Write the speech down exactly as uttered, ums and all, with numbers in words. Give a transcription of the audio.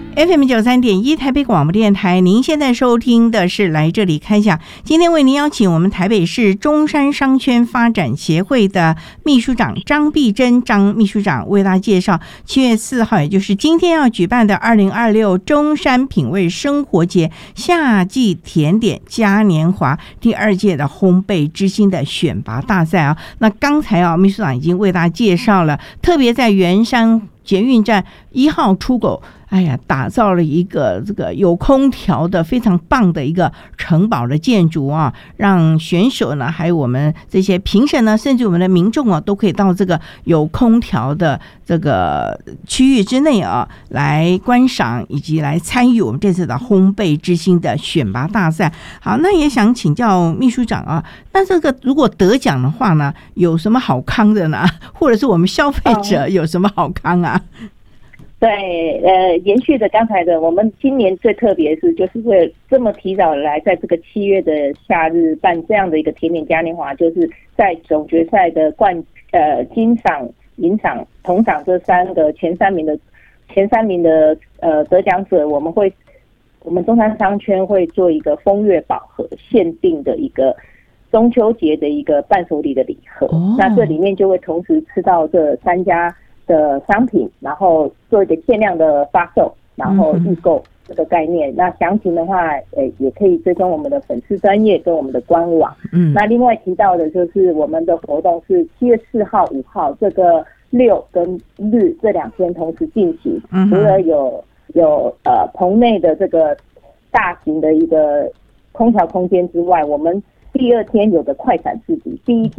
F M 九三点一台北广播电台，您现在收听的是来这里开讲。今天为您邀请我们台北市中山商圈发展协会的秘书长张碧珍张秘书长为大家介绍七月四号，也就是今天要举办的二零二六中山品味生活节夏季甜点嘉年华第二届的烘焙之星的选拔大赛啊。那刚才啊，秘书长已经为大家介绍了，特别在圆山捷运站一号出口，哎呀，打造了一个这个有空调的非常棒的一个城堡的建筑啊，让选手呢，还有我们这些评审呢，甚至我们的民众啊，都可以到这个有空调的这个区域之内啊，来观赏以及来参与我们这次的烘焙之星的选拔大赛。好，那也想请教秘书长啊，那这个如果得奖的话呢，有什么好康的呢？或者是我们消费者有什么好康啊？ 对，呃，延续着刚才的，我们今年最特别是，就是会这么提早来，在这个七月的夏日办这样的一个甜点嘉年华，就是在总决赛的冠呃金赏、银赏、铜赏这三个前三名的前三名的呃得奖者，我们会我们中山商圈会做一个风月宝盒限定的一个中秋节的一个伴手礼的礼盒，哦、那这里面就会同时吃到这三家的商品，然后做一个限量的发售，然后预购这个概念。嗯、那详情的话，呃，也可以追踪我们的粉丝专页跟我们的官网。嗯，那另外提到的就是我们的活动是七月四号、五号这个六跟日这两天同时进行。嗯，除了有有呃棚内的这个大型的一个空调空间之外，我们第二天有个快闪市集，第一天